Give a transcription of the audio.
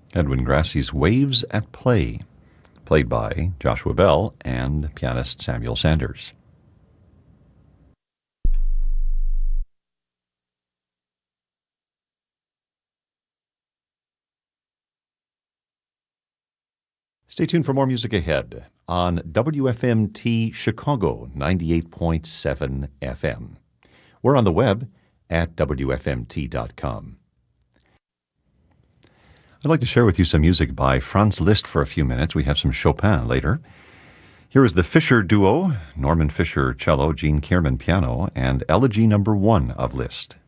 Edwin Grassie's Waves at Play, played by Joshua Bell and pianist Samuel Sanders. Stay tuned for more music ahead on WFMT Chicago 98.7 FM. We're on the web at WFMT.com. I'd like to share with you some music by Franz Liszt for a few minutes. We have some Chopin later. Here is the Fischer Duo, Norman Fischer cello, Gene Kierman piano, and Elegy No. 1 of Liszt.